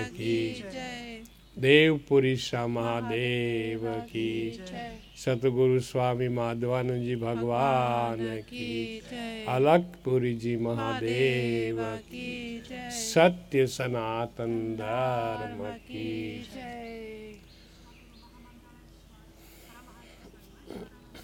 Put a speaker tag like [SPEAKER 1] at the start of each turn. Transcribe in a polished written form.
[SPEAKER 1] की देवपुरी शाह महादेव की सतगुरु स्वामी माधवानंद जी भगवान की अलखपुरी जी महादेव की सत्य सनातन धर्म की